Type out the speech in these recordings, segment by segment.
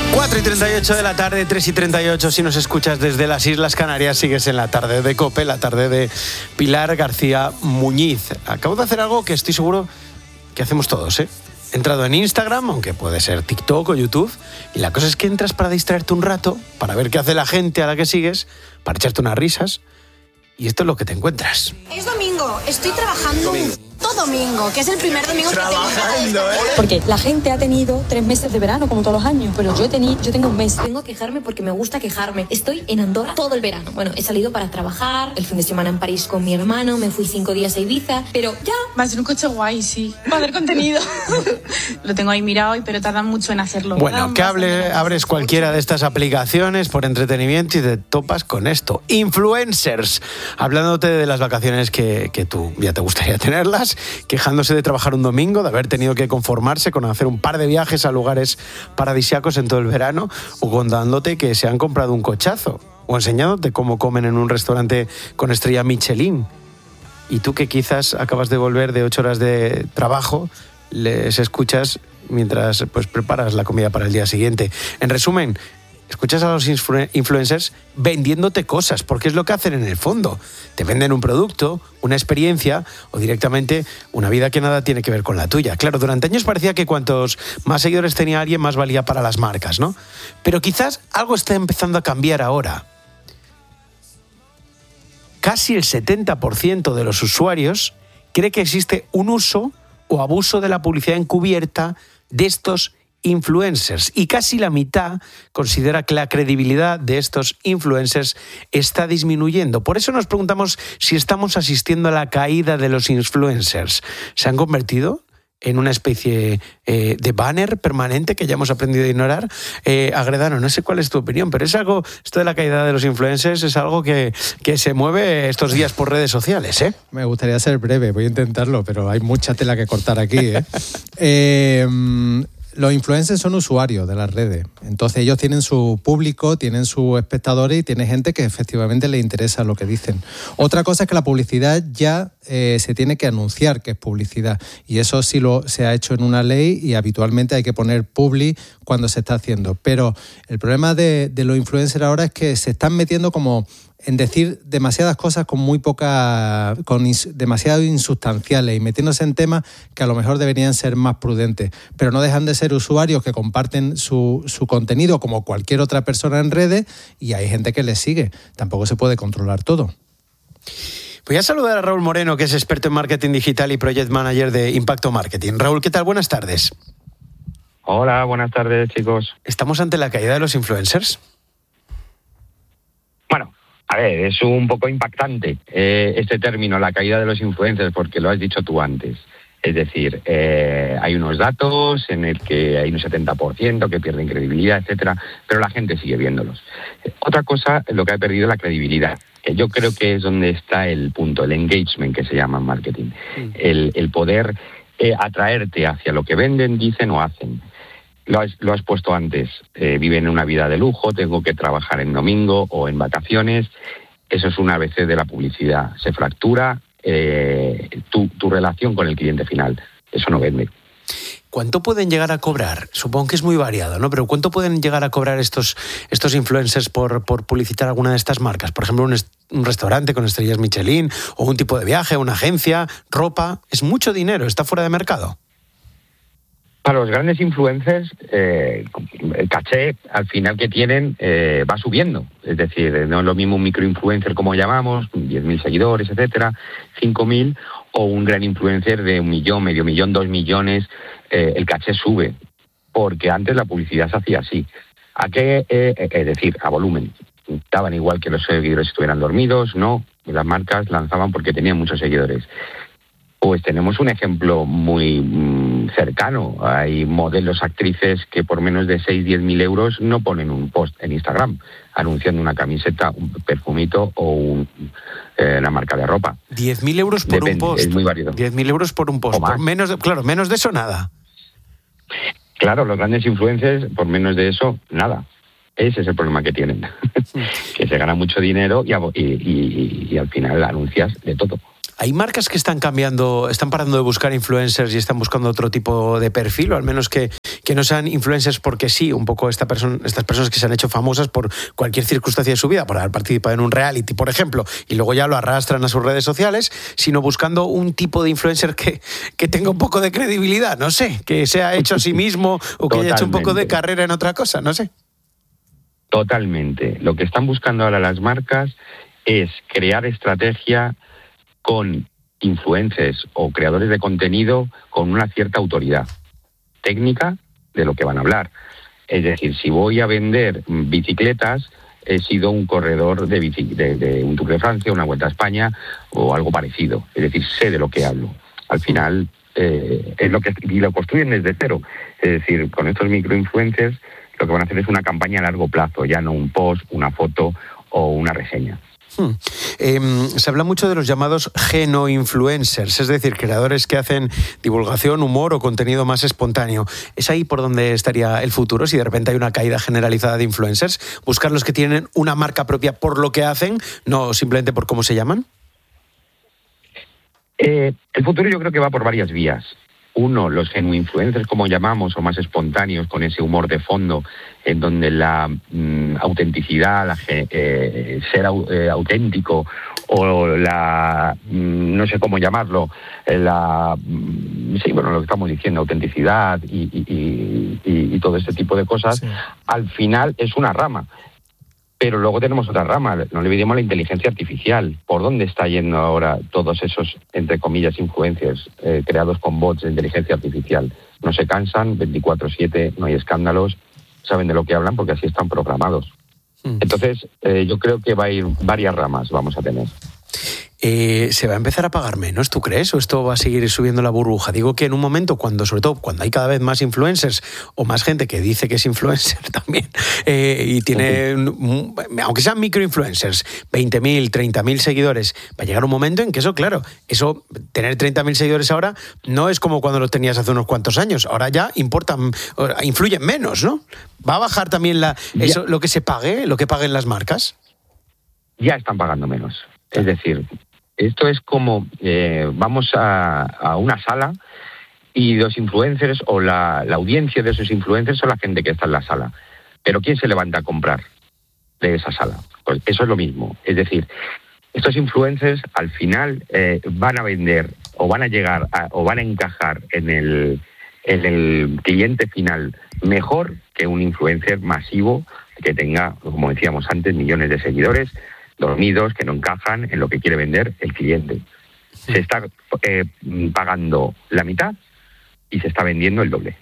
4:38 de la tarde, 3:38. Si nos escuchas desde las Islas Canarias, sigues en la tarde de COPE, la tarde de Pilar García Muñiz. Acabo de hacer algo que estoy seguro que hacemos todos, ¿eh? He entrado en Instagram, aunque puede ser TikTok o YouTube, y la cosa es que entras para distraerte un rato, para ver qué hace la gente a la que sigues, para echarte unas risas, y esto es lo que te encuentras. Es domingo, estoy trabajando todo domingo, que es el primer domingo que tengo. Porque la gente ha tenido 3 meses de verano, como todos los años, pero yo tengo un mes. Tengo que quejarme porque me gusta quejarme. Estoy en Andorra todo el verano. Bueno, he salido para trabajar, el fin de semana en París con mi hermano, me fui 5 días a Ibiza, pero ya... Va a ser un coche guay, sí. Va a hacer contenido. Lo tengo ahí mirado, pero tardan mucho en hacerlo. Bueno, que abres cualquiera de estas aplicaciones por entretenimiento y te topas con esto. Influencers, hablándote de las vacaciones que tú ya te gustaría tenerlas, quejándose de trabajar un domingo, de haber tenido que conformarse con hacer un par de viajes a lugares paradisíacos en todo el verano, o contándote que se han comprado un cochazo, o enseñándote cómo comen en un restaurante con estrella Michelin. Y tú, que quizás acabas de volver de 8 horas de trabajo, les escuchas mientras pues preparas la comida para el día siguiente. En resumen, escuchas a los influencers vendiéndote cosas, porque es lo que hacen en el fondo. Te venden un producto, una experiencia o directamente una vida que nada tiene que ver con la tuya. Claro, durante años parecía que cuantos más seguidores tenía alguien, más valía para las marcas, ¿no? Pero quizás algo está empezando a cambiar ahora. Casi el 70% de los usuarios cree que existe un uso o abuso de la publicidad encubierta de estos influencers, y casi la mitad considera que la credibilidad de estos influencers está disminuyendo. Por eso nos preguntamos si estamos asistiendo a la caída de los influencers. ¿Se han convertido en una especie de banner permanente que ya hemos aprendido a ignorar? Agredano, no sé cuál es tu opinión, pero es algo, esto de la caída de los influencers es algo que se mueve estos días por redes sociales, ¿eh? Me gustaría ser breve, voy a intentarlo, pero hay mucha tela que cortar aquí, ¿eh? Los influencers son usuarios de las redes, entonces ellos tienen su público, tienen sus espectadores y tienen gente que efectivamente les interesa lo que dicen. Otra cosa es que la publicidad ya se tiene que anunciar que es publicidad, y eso sí se ha hecho en una ley y habitualmente hay que poner publi cuando se está haciendo. Pero el problema de los influencers ahora es que se están metiendo como en decir demasiadas cosas demasiado insustanciales y metiéndose en temas que a lo mejor deberían ser más prudentes, pero no dejan de ser usuarios que comparten su contenido como cualquier otra persona en redes, y hay gente que les sigue. Tampoco se puede controlar todo. Voy a saludar a Raúl Moreno, que es experto en marketing digital y project manager de Impacto Marketing. Raúl, ¿qué tal? Buenas tardes. Hola, buenas tardes, chicos. ¿Estamos ante la caída de los influencers? Bueno, a ver, es un poco impactante este término, la caída de los influencers, porque lo has dicho tú antes. Es decir, hay unos datos en el que hay un 70% que pierden credibilidad, etcétera, pero la gente sigue viéndolos. Otra cosa, lo que ha perdido es la credibilidad, que yo creo que es donde está el punto, el engagement que se llama en marketing. El poder atraerte hacia lo que venden, dicen o hacen. Lo has puesto antes, viven una vida de lujo, tengo que trabajar en domingo o en vacaciones. Eso es un ABC de la publicidad. Se fractura tu relación con el cliente final. Eso no vende. ¿Cuánto pueden llegar a cobrar? Supongo que es muy variado, ¿no? Pero ¿cuánto pueden llegar a cobrar estos influencers por publicitar alguna de estas marcas? Por ejemplo, un restaurante con estrellas Michelin, o un tipo de viaje, una agencia, ropa. Es mucho dinero, está fuera de mercado. Para los grandes influencers, el caché al final que tienen va subiendo. Es decir, no es lo mismo un microinfluencer, como llamamos, 10.000 seguidores, etcétera, 5.000, o un gran influencer de 1 millón, medio millón, 2 millones. El caché sube, porque antes la publicidad se hacía así. ¿A qué? Es decir, a volumen. Daban igual que los seguidores estuvieran dormidos, no. Las marcas lanzaban porque tenían muchos seguidores. Pues tenemos un ejemplo muy cercano. Hay modelos, actrices que por menos de 6-10.000 euros no ponen un post en Instagram anunciando una camiseta, un perfumito o una marca de ropa. 10.000 euros por un post. Es muy variado. 10.000 euros por un post. Menos de eso nada. Claro, los grandes influencers, por menos de eso, nada. Ese es el problema que tienen. Que se gana mucho dinero y al final anuncias de todo. ¿Hay marcas que están parando de buscar influencers y están buscando otro tipo de perfil, o al menos que no sean influencers porque sí, un poco estas personas que se han hecho famosas por cualquier circunstancia de su vida, por haber participado en un reality, por ejemplo, y luego ya lo arrastran a sus redes sociales, sino buscando un tipo de influencer que tenga un poco de credibilidad, no sé, que se ha hecho a sí mismo o que haya hecho un poco de carrera en otra cosa, no sé. Totalmente. Lo que están buscando ahora las marcas es crear estrategia con influencers o creadores de contenido con una cierta autoridad técnica de lo que van a hablar. Es decir, si voy a vender bicicletas, he sido un corredor de un Tour de Francia, una Vuelta a España o algo parecido. Es decir, sé de lo que hablo. Al final, es lo que y lo construyen desde cero. Es decir, con estos microinfluencers lo que van a hacer es una campaña a largo plazo, ya no un post, una foto o una reseña. Se habla mucho de los llamados genoinfluencers, es decir, creadores que hacen divulgación, humor o contenido más espontáneo. ¿Es ahí por donde estaría el futuro? Si de repente hay una caída generalizada de influencers, buscar los que tienen una marca propia por lo que hacen, no simplemente por cómo se llaman. El futuro yo creo que va por varias vías. Uno, los genuinfluencers, como llamamos, o más espontáneos, con ese humor de fondo, en donde la autenticidad, ser auténtico, o la, no sé cómo llamarlo, sí, bueno, lo que estamos diciendo, autenticidad y todo este tipo de cosas, sí. Al final es una rama. Pero luego tenemos otra rama, no le olvidemos la inteligencia artificial. ¿Por dónde está yendo ahora todos esos, entre comillas, influencers creados con bots de inteligencia artificial? No se cansan, 24/7, no hay escándalos, saben de lo que hablan porque así están programados. Entonces, yo creo que va a ir varias ramas, vamos a tener. ¿Se va a empezar a pagar menos, tú crees? ¿O esto va a seguir subiendo la burbuja? Digo que en un momento, sobre todo cuando hay cada vez más influencers o más gente que dice que es influencer también, y tiene, aunque sean microinfluencers, 20.000, 30.000 seguidores, va a llegar un momento en que eso, tener 30.000 seguidores ahora no es como cuando los tenías hace unos cuantos años. Ahora ya influyen menos, ¿no? ¿Va a bajar también lo que se pague, lo que paguen las marcas? Ya están pagando menos. Es decir, esto es como vamos a una sala y los influencers o la audiencia de esos influencers son la gente que está en la sala. Pero ¿quién se levanta a comprar de esa sala? Pues eso es lo mismo. Es decir, estos influencers al final van a vender o van a llegar o van a encajar en el cliente final mejor que un influencer masivo que tenga, como decíamos antes, millones de seguidores dormidos, que no encajan en lo que quiere vender el cliente. Se está pagando la mitad y se está vendiendo el doble.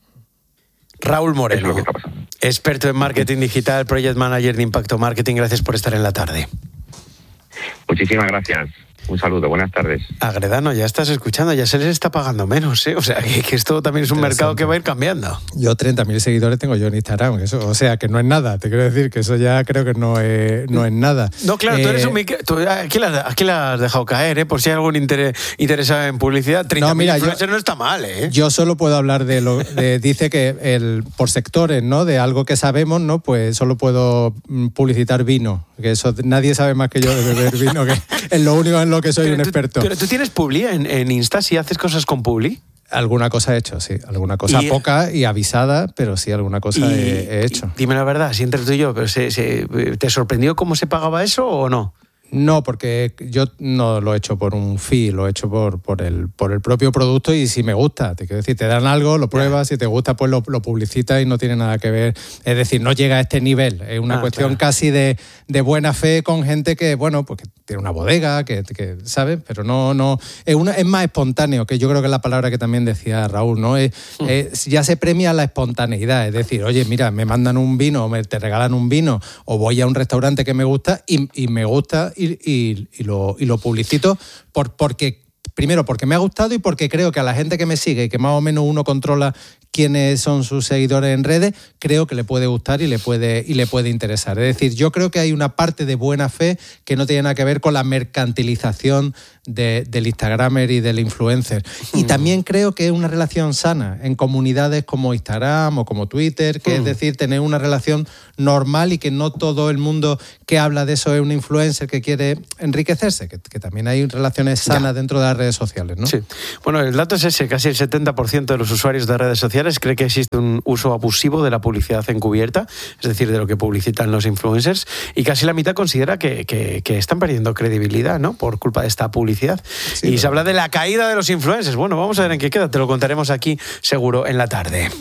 Raúl Moreno, es lo que está pasando. Experto en marketing digital, project manager de Impacto Marketing, gracias por estar en la tarde. Muchísimas gracias. Un saludo, buenas tardes. Agredano, ya estás escuchando, ya se les está pagando menos, ¿eh? O sea, que esto también es un mercado que va a ir cambiando. Yo 30.000 seguidores tengo yo en Instagram, eso, o sea, que no es nada, te quiero decir que eso ya creo que no es nada. No, claro, tú eres un micro... Aquí la has dejado caer, ¿eh? Por si hay algún interesado en publicidad, 30.000 influencers no está mal, ¿eh? Yo solo puedo hablar dice que por sectores, ¿no? De algo que sabemos, ¿no? Pues solo puedo publicitar vino, que eso nadie sabe más que yo de beber vino, que es lo único en lo que soy un experto. ¿Pero tú tienes Publi en Insta? ¿Sí haces cosas con Publi? Alguna cosa he hecho, sí. Alguna cosa poca y avisada, pero sí, alguna cosa he hecho. Dime la verdad, si entre tú y yo, pero ¿te sorprendió cómo se pagaba eso o no? No, porque yo no lo he hecho por un fee, lo he hecho por el propio producto y si me gusta. Te quiero decir, te dan algo, lo pruebas, si te gusta, pues lo publicitas y no tiene nada que ver. Es decir, no llega a este nivel. Es una cuestión casi de buena fe con gente que, bueno, pues que tiene una bodega, que ¿sabes? Pero no es más espontáneo, que yo creo que es la palabra que también decía Raúl, ¿no? Ya se premia la espontaneidad. Es decir, oye, mira, me mandan un vino, te regalan un vino, o voy a un restaurante que me gusta y me gusta y lo publicito porque primero porque me ha gustado y porque creo que a la gente que me sigue y que más o menos uno controla quiénes son sus seguidores en redes, creo que le puede gustar y le puede interesar. Es decir, yo creo que hay una parte de buena fe que no tiene nada que ver con la mercantilización del Instagramer y del influencer. Y también creo que es una relación sana en comunidades como Instagram o como Twitter, que es decir, tener una relación normal y que no todo el mundo que habla de eso es un influencer que quiere enriquecerse, que también hay relaciones sanas dentro de las redes sociales, ¿no? Sí. Bueno, el dato es ese, casi el 70% de los usuarios de redes sociales cree que existe un uso abusivo de la publicidad encubierta, es decir, de lo que publicitan los influencers, y casi la mitad considera que están perdiendo credibilidad, ¿no?, por culpa de esta publicidad. Sí, y se habla de la caída de los influencers. Bueno, vamos a ver en qué queda, te lo contaremos aquí seguro en la tarde.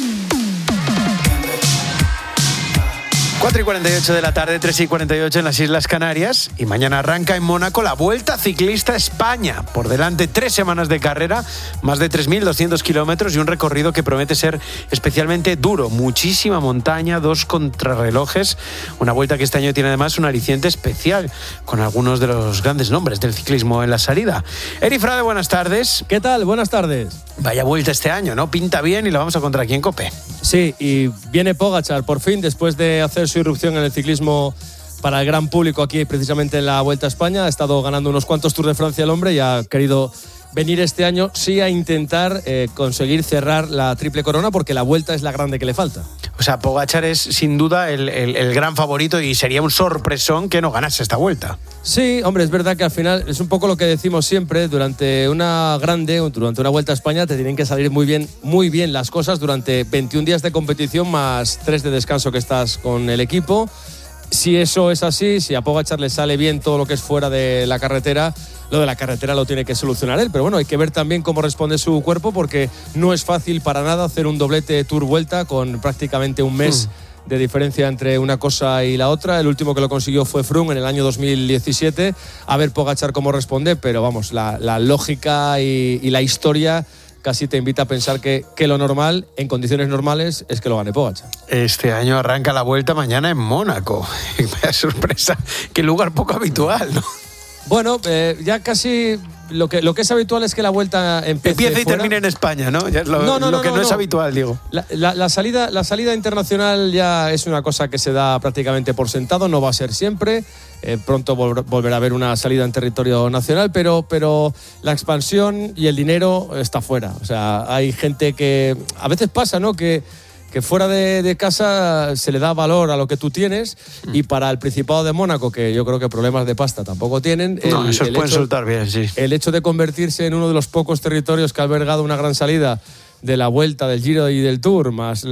4:48 de la tarde, 3:48 en las Islas Canarias, y mañana arranca en Mónaco la Vuelta Ciclista España. Por delante 3 semanas de carrera, más de 3.200 kilómetros y un recorrido que promete ser especialmente duro. Muchísima montaña, 2 contrarrelojes, una vuelta que este año tiene además un aliciente especial, con algunos de los grandes nombres del ciclismo en la salida. Eri Frade, buenas tardes. ¿Qué tal? Buenas tardes. Vaya vuelta este año, ¿no? Pinta bien y la vamos a contar aquí en COPE. Sí, y viene Pogačar por fin, después de hacer su irrupción en el ciclismo para el gran público aquí, precisamente en la Vuelta a España. Ha estado ganando unos cuantos Tours de Francia el hombre y ha querido venir este año sí a intentar conseguir cerrar la triple corona, porque la Vuelta es la grande que le falta. O sea, Pogačar es sin duda el gran favorito y sería un sorpresón que no ganase esta Vuelta. Sí, hombre, es verdad que al final es un poco lo que decimos siempre, durante una Vuelta a España te tienen que salir muy bien las cosas durante 21 días de competición más 3 de descanso que estás con el equipo. Si eso es así, si a Pogačar le sale bien todo lo que es fuera de la carretera, lo de la carretera lo tiene que solucionar él. Pero bueno, hay que ver también cómo responde su cuerpo, porque no es fácil para nada hacer un doblete Tour-Vuelta con prácticamente un mes de diferencia entre una cosa y la otra. El último que lo consiguió fue Froome en el año 2017. A ver Pogačar cómo responde, pero vamos, la lógica y la historia casi te invita a pensar que lo normal, en condiciones normales, es que lo gane Pogačar. Este año arranca la Vuelta mañana en Mónaco. Vaya sorpresa, qué lugar poco habitual, ¿no? Bueno, ya casi lo que es habitual es que la Vuelta empiece y termine en España, ¿no? Ya es lo que no es habitual, digo. La salida internacional ya es una cosa que se da prácticamente por sentado, no va a ser siempre. Pronto volverá a haber una salida en territorio nacional, pero la expansión y el dinero está fuera. O sea, hay gente que a veces pasa, ¿no?, que fuera de casa se le da valor a lo que tú tienes, y para el Principado de Mónaco, que yo creo que problemas de pasta tampoco tienen, eso pueden soltar bien, sí. El hecho de convertirse en uno de los pocos territorios que ha albergado una gran salida de la Vuelta, del Giro y del Tour, más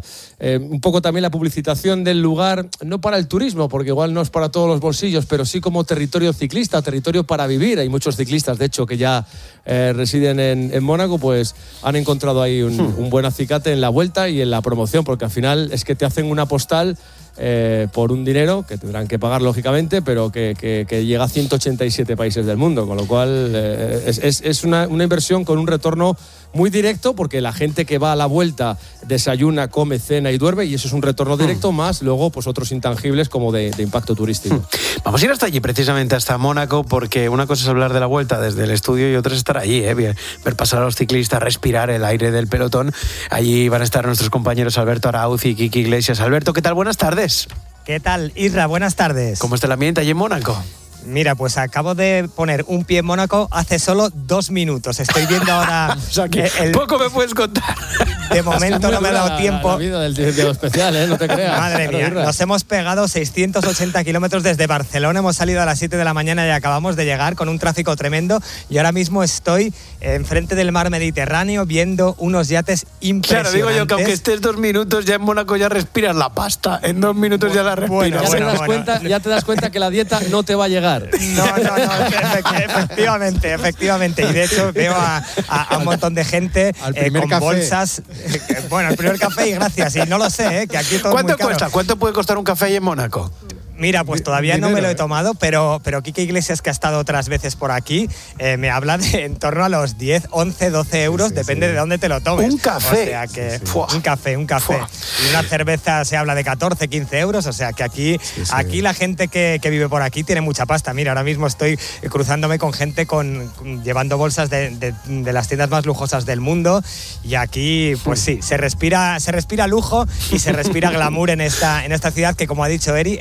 un poco también la publicitación del lugar, no para el turismo, porque igual no es para todos los bolsillos, pero sí como territorio ciclista, territorio para vivir. Hay muchos ciclistas, de hecho, que ya residen en Mónaco, pues han encontrado ahí un buen acicate en la Vuelta y en la promoción, porque al final es que te hacen una postal por un dinero que tendrán que pagar, lógicamente, pero que llega a 187 países del mundo, con lo cual es una inversión con un retorno muy directo, porque la gente que va a la Vuelta desayuna, come, cena y duerme, y eso es un retorno directo, más luego pues otros intangibles como de impacto turístico. Vamos a ir hasta allí, precisamente hasta Mónaco, porque una cosa es hablar de la Vuelta desde el estudio y otra es estar allí, ver pasar a los ciclistas, respirar el aire del pelotón. Allí van a estar nuestros compañeros Alberto Arauz y Kiki Iglesias. Alberto, ¿qué tal? Buenas tardes. ¿Qué tal, Isra? Buenas tardes. ¿Cómo está el ambiente allí en Mónaco? Mira, pues acabo de poner un pie en Mónaco hace solo 2 minutos. Estoy viendo ahora... O sea, que poco me puedes contar. De momento no me ha dado tiempo. La vida del especial, no te creas. Madre mía, nos hemos pegado 680 kilómetros desde Barcelona. Hemos salido a las 7 de la mañana y acabamos de llegar con un tráfico tremendo. Y ahora mismo estoy enfrente del mar Mediterráneo viendo unos yates impresionantes. Claro, digo yo que aunque estés 2 minutos, ya en Mónaco ya respiras la pasta. En 2 minutos ya la respiras. Ya te das cuenta que la dieta no te va a llegar. No, efectivamente. Y de hecho veo a un montón de gente con café. Bolsas. Bueno, el primer café y gracias. Y no lo sé, que aquí todo ¿Cuánto es muy caro. cuesta? ¿Cuánto puede costar un café ahí en Mónaco? Mira, pues todavía no me lo he tomado, pero Kike Iglesias, que ha estado otras veces por aquí, me habla de en torno a los 10, 11, 12 euros, depende de dónde te lo tomes. Un café. O sea que un café. Y una cerveza se habla de 14, 15 euros, o sea que aquí la gente que vive por aquí tiene mucha pasta. Mira, ahora mismo estoy cruzándome con gente llevando bolsas de las tiendas más lujosas del mundo, y aquí, pues sí, se respira lujo y se respira glamour en esta ciudad que, como ha dicho Eri, es la única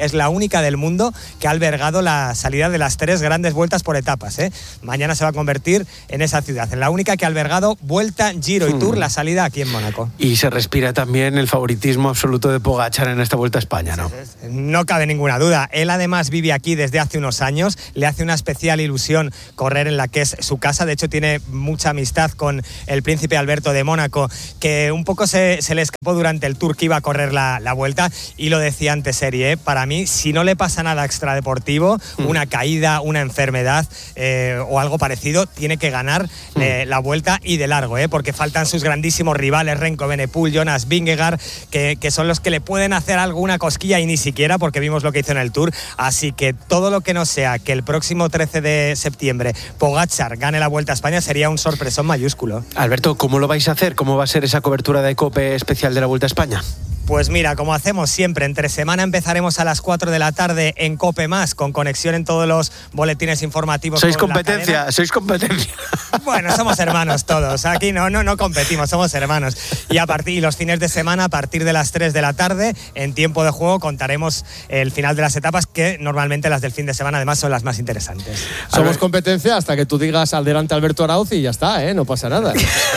única del mundo que ha albergado la salida de las 3 grandes vueltas por etapas. Mañana se va a convertir en esa ciudad, en la única que ha albergado Vuelta, Giro y Tour, la salida aquí en Mónaco. Y se respira también el favoritismo absoluto de Pogačar en esta Vuelta a España, ¿no? No cabe ninguna duda. Él además vive aquí desde hace unos años, le hace una especial ilusión correr en la que es su casa. De hecho, tiene mucha amistad con el príncipe Alberto de Mónaco, que un poco se le escapó durante el Tour que iba a correr la Vuelta, y lo decía antes, Seri, para mí, si no le pasa nada extradeportivo, una caída, una enfermedad o algo parecido, tiene que ganar la Vuelta, y de largo, porque faltan sus grandísimos rivales, Renko Benepul, Jonas Vingegaard, que son los que le pueden hacer alguna cosquilla, y ni siquiera, porque vimos lo que hizo en el Tour. Así que todo lo que no sea que el próximo 13 de septiembre Pogačar gane la Vuelta a España sería un sorpresón mayúsculo. Alberto, ¿cómo lo vais a hacer? ¿Cómo va a ser esa cobertura de COPE especial de la Vuelta a España? Pues mira, como hacemos siempre, entre semana empezaremos a las 4 de la tarde en COPE+, con conexión en todos los boletines informativos. ¿Sois competencia? ¿Sois competencia? Bueno, somos hermanos todos. Aquí no competimos, somos hermanos. Y los fines de semana, a partir de las 3 de la tarde, en tiempo de juego, contaremos el final de las etapas, que normalmente las del fin de semana además son las más interesantes. Somos competencia hasta que tú digas al delante Alberto Arauz y ya está, no pasa nada.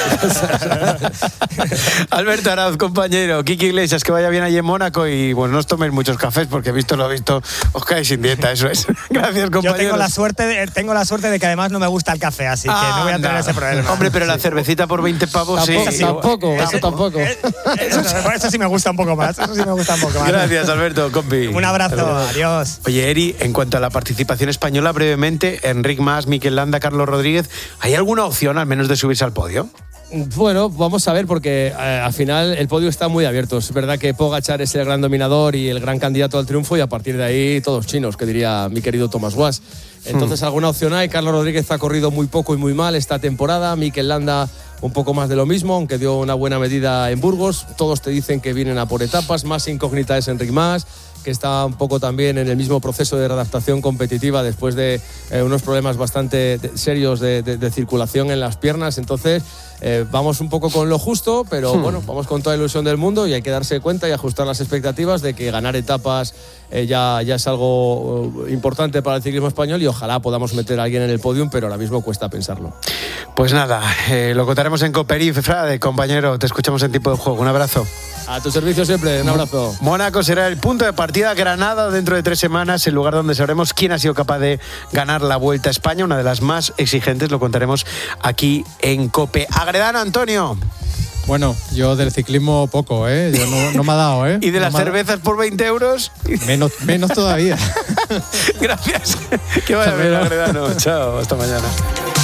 Alberto Arauz, compañero. Kiki Iglesias, que vaya bien allí en Mónaco, y bueno, no os toméis muchos cafés, porque visto lo visto, os caéis sin dieta, eso es. Gracias, compañero. Yo tengo la suerte de que además no me gusta el café, así que no voy a tener ese problema. Hombre, pero la cervecita por 20 pavos, tampoco. Eso sí me gusta un poco más. Gracias, Alberto, compi. Un abrazo, adiós. Oye, Eri, en cuanto a la participación española, brevemente, Enric Mas, Mikel Landa, Carlos Rodríguez, ¿hay alguna opción al menos de subirse al podio? Bueno, vamos a ver, porque al final el podio está muy abierto. Es verdad que Pogačar es el gran dominador y el gran candidato al triunfo, y a partir de ahí todos chinos, que diría mi querido Thomas Was. Entonces alguna opción hay. Carlos Rodríguez ha corrido muy poco y muy mal esta temporada. Mikel Landa un poco más de lo mismo, aunque dio una buena medida en Burgos. Todos te dicen que vienen a por etapas. Más incógnita es Enric Mas, que está un poco también en el mismo proceso de readaptación competitiva después de unos problemas bastante serios de circulación en las piernas. Entonces vamos un poco con lo justo, pero bueno, vamos con toda la ilusión del mundo, y hay que darse cuenta y ajustar las expectativas de que ganar etapas ya es algo importante para el ciclismo español, y ojalá podamos meter a alguien en el podium, pero ahora mismo cuesta pensarlo. Pues nada, lo contaremos en COPE. Frade, compañero, te escuchamos en Tiempo de Juego. Un abrazo. A tu servicio siempre, un abrazo. Mónaco será el punto de partida. Granada dentro de 3 semanas, el lugar donde sabremos quién ha sido capaz de ganar la Vuelta a España, una de las más exigentes. Lo contaremos aquí en COPE. Agredano, Antonio. Bueno, yo del ciclismo poco, yo no me ha dado, ¿Y de las cervezas por 20 euros? Menos todavía. Gracias. Que vaya bien, Agredano. Chao, hasta mañana.